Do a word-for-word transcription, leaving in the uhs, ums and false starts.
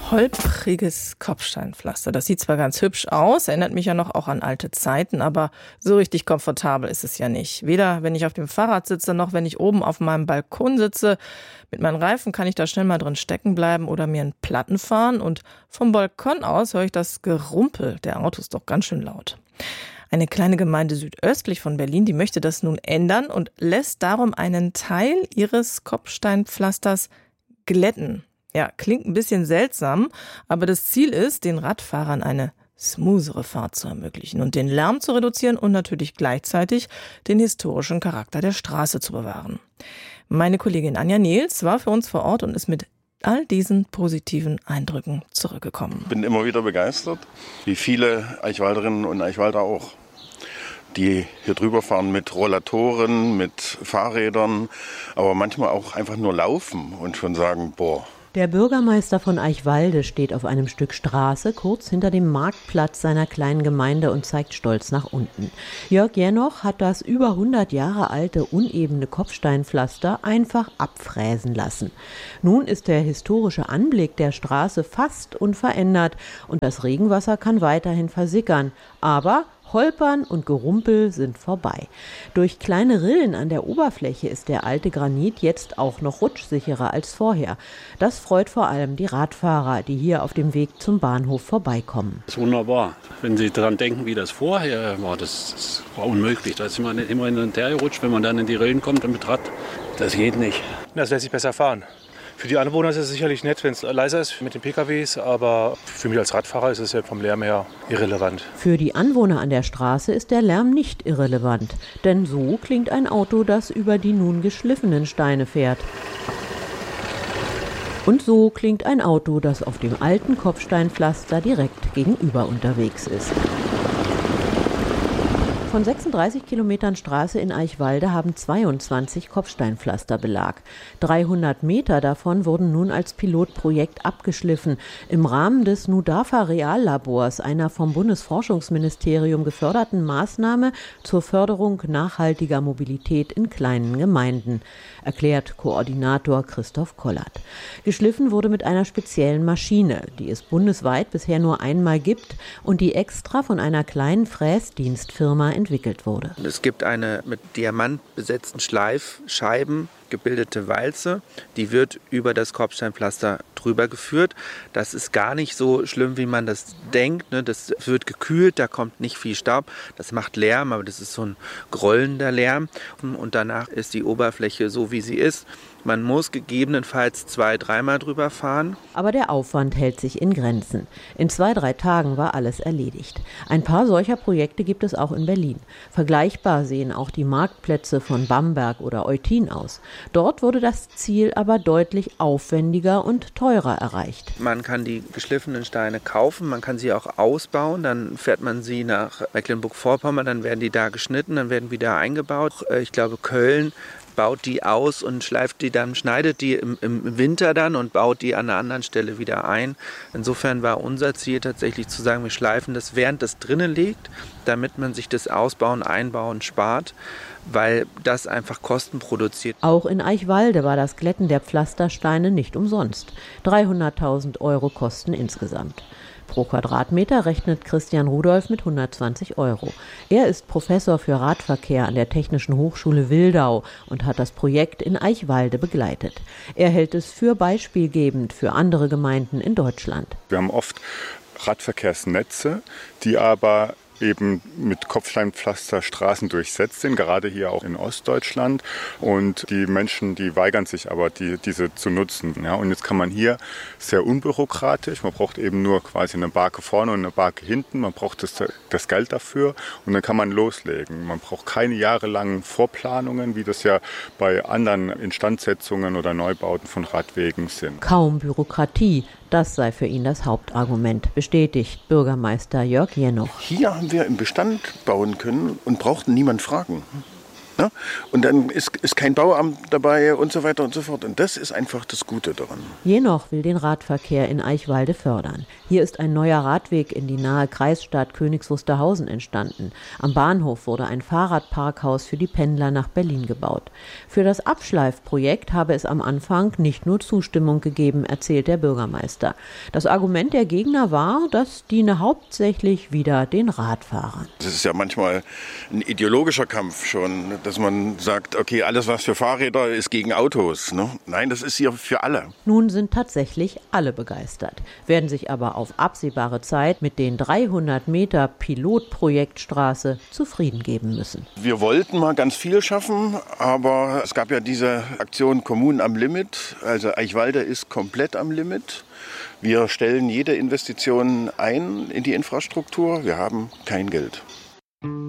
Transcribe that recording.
Holpriges Kopfsteinpflaster. Das sieht zwar ganz hübsch aus, erinnert mich ja noch auch an alte Zeiten, aber so richtig komfortabel ist es ja nicht. Weder wenn ich auf dem Fahrrad sitze, noch wenn ich oben auf meinem Balkon sitze. Mit meinen Reifen kann ich da schnell mal drin stecken bleiben oder mir einen Platten fahren. Und vom Balkon aus höre ich das Gerumpel der Autos doch ganz schön laut. Eine kleine Gemeinde südöstlich von Berlin, die möchte das nun ändern und lässt darum einen Teil ihres Kopfsteinpflasters glätten. Ja, klingt ein bisschen seltsam, aber das Ziel ist, den Radfahrern eine smoothere Fahrt zu ermöglichen und den Lärm zu reduzieren und natürlich gleichzeitig den historischen Charakter der Straße zu bewahren. Meine Kollegin Anja Nehls war für uns vor Ort und ist mit all diesen positiven Eindrücken zurückgekommen. Ich bin immer wieder begeistert, wie viele Eichwalderinnen und Eichwalder auch, die hier drüber fahren mit Rollatoren, mit Fahrrädern, aber manchmal auch einfach nur laufen und schon sagen, boah. Der Bürgermeister von Eichwalde steht auf einem Stück Straße kurz hinter dem Marktplatz seiner kleinen Gemeinde und zeigt stolz nach unten. Jörg Jenoch hat das über hundert Jahre alte unebene Kopfsteinpflaster einfach abfräsen lassen. Nun ist der historische Anblick der Straße fast unverändert und das Regenwasser kann weiterhin versickern, aber Holpern und Gerumpel sind vorbei. Durch kleine Rillen an der Oberfläche ist der alte Granit jetzt auch noch rutschsicherer als vorher. Das freut vor allem die Radfahrer, die hier auf dem Weg zum Bahnhof vorbeikommen. Das ist wunderbar. Wenn Sie daran denken, wie das vorher war, das, das war unmöglich. Da ist man immer hin und her gerutscht, wenn man dann in die Rillen kommt und mit Rad. Das geht nicht. Das lässt sich besser fahren. Für die Anwohner ist es sicherlich nett, wenn es leiser ist mit den P K Ws, aber für mich als Radfahrer ist es ja vom Lärm her irrelevant. Für die Anwohner an der Straße ist der Lärm nicht irrelevant, denn so klingt ein Auto, das über die nun geschliffenen Steine fährt. Und so klingt ein Auto, das auf dem alten Kopfsteinpflaster direkt gegenüber unterwegs ist. Von sechsunddreißig Kilometern Straße in Eichwalde haben zweiundzwanzig Kopfsteinpflasterbelag. dreihundert Meter davon wurden nun als Pilotprojekt abgeschliffen, im Rahmen des Nudafa Reallabors, einer vom Bundesforschungsministerium geförderten Maßnahme zur Förderung nachhaltiger Mobilität in kleinen Gemeinden, erklärt Koordinator Christoph Kollert. Geschliffen wurde mit einer speziellen Maschine, die es bundesweit bisher nur einmal gibt und die extra von einer kleinen Fräsdienstfirma entwickelt wurde. Es gibt eine mit Diamant besetzten Schleifscheiben gebildete Walze, die wird über das Kopfsteinpflaster drüber geführt. Das ist gar nicht so schlimm, wie man das denkt. Das wird gekühlt, da kommt nicht viel Staub. Das macht Lärm, aber das ist so ein grollender Lärm. Und danach ist die Oberfläche so, wie sie ist. Man muss gegebenenfalls zwei, dreimal drüber fahren. Aber der Aufwand hält sich in Grenzen. In zwei, drei Tagen war alles erledigt. Ein paar solcher Projekte gibt es auch in Berlin. Vergleichbar sehen auch die Marktplätze von Bamberg oder Eutin aus. Dort wurde das Ziel aber deutlich aufwendiger und teurer erreicht. Man kann die geschliffenen Steine kaufen, man kann sie auch ausbauen. Dann fährt man sie nach Mecklenburg-Vorpommern, dann werden die da geschnitten, dann werden wieder eingebaut. Ich glaube, Köln baut die aus und schleift die dann, schneidet die im, im Winter dann und baut die an einer anderen Stelle wieder ein. Insofern war unser Ziel tatsächlich zu sagen, wir schleifen das, während das drinnen liegt, damit man sich das Ausbauen, Einbauen spart, weil das einfach Kosten produziert. Auch in Eichwalde war das Glätten der Pflastersteine nicht umsonst. dreihunderttausend Euro Kosten insgesamt. Pro Quadratmeter rechnet Christian Rudolph mit hundertzwanzig Euro. Er ist Professor für Radverkehr an der Technischen Hochschule Wildau und hat das Projekt in Eichwalde begleitet. Er hält es für beispielgebend für andere Gemeinden in Deutschland. Wir haben oft Radverkehrsnetze, die aber eben mit Kopfsteinpflaster Straßen durchsetzt sind, gerade hier auch in Ostdeutschland. Und die Menschen, die weigern sich aber, die, diese zu nutzen. Ja, und jetzt kann man hier sehr unbürokratisch, man braucht eben nur quasi eine Barke vorne und eine Barke hinten, man braucht das, das Geld dafür und dann kann man loslegen. Man braucht keine jahrelangen Vorplanungen, wie das ja bei anderen Instandsetzungen oder Neubauten von Radwegen sind. Kaum Bürokratie. Das sei für ihn das Hauptargument, bestätigt Bürgermeister Jörg Jenoch. Hier haben wir im Bestand bauen können und brauchten niemand fragen. Ne? Und dann ist, ist kein Bauamt dabei und so weiter und so fort. Und das ist einfach das Gute daran. Jenoch will den Radverkehr in Eichwalde fördern. Hier ist ein neuer Radweg in die nahe Kreisstadt Königs Wusterhausen entstanden. Am Bahnhof wurde ein Fahrradparkhaus für die Pendler nach Berlin gebaut. Für das Abschleifprojekt habe es am Anfang nicht nur Zustimmung gegeben, erzählt der Bürgermeister. Das Argument der Gegner war, das diene hauptsächlich wieder den Radfahrern. Es ist ja manchmal ein ideologischer Kampf schon, dass man sagt, okay, alles was für Fahrräder ist gegen Autos. Ne? Nein, das ist hier für alle. Nun sind tatsächlich alle begeistert, werden sich aber auf absehbare Zeit mit den dreihundert Meter Pilotprojektstraße zufrieden geben müssen. Wir wollten mal ganz viel schaffen, aber es gab ja diese Aktion Kommunen am Limit. Also Eichwalde ist komplett am Limit. Wir stellen jede Investition ein in die Infrastruktur. Wir haben kein Geld.